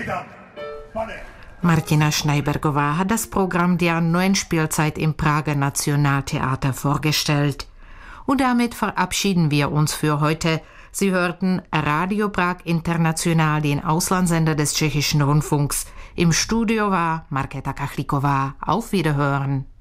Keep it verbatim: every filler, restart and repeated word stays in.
Martina Schneibergová hat das Programm der neuen Spielzeit im Prager Nationaltheater vorgestellt. Und damit verabschieden wir uns für heute. Sie hörten Radio Prag International, den Auslandssender des Tschechischen Rundfunks. Im Studio war Markéta Kachlíková. Auf Wiederhören.